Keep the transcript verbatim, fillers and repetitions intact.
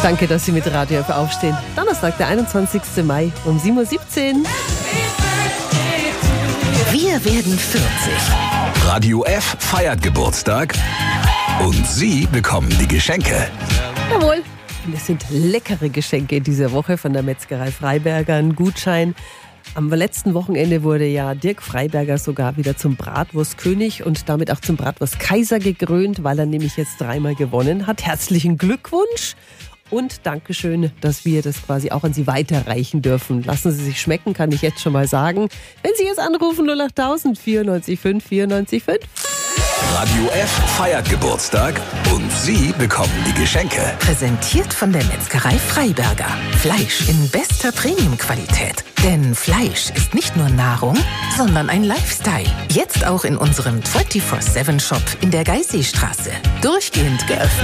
Danke, dass Sie mit Radio F aufstehen. Donnerstag, der einundzwanzigsten Mai um sieben Uhr siebzehn. Wir werden vierzig. Radio F feiert Geburtstag und Sie bekommen die Geschenke. Jawohl. Und es sind leckere Geschenke in dieser Woche von der Metzgerei Freiberger. Ein Gutschein. Am letzten Wochenende wurde ja Dirk Freiberger sogar wieder zum Bratwurstkönig und damit auch zum Bratwurstkaiser gekrönt, weil er nämlich jetzt dreimal gewonnen hat. Herzlichen Glückwunsch und Dankeschön, dass wir das quasi auch an Sie weiterreichen dürfen. Lassen Sie sich schmecken, kann ich jetzt schon mal sagen. Wenn Sie jetzt anrufen, null acht tausend vierundneunzig fünf vierundneunzig fünf. Radio F feiert Geburtstag und Sie bekommen die Geschenke. Präsentiert von der Metzgerei Freiberger. Fleisch in bester Premium-Qualität. Denn Fleisch ist nicht nur Nahrung, sondern ein Lifestyle. Jetzt auch in unserem vierundzwanzig sieben Shop in der Geisseestraße. Durchgehend geöffnet.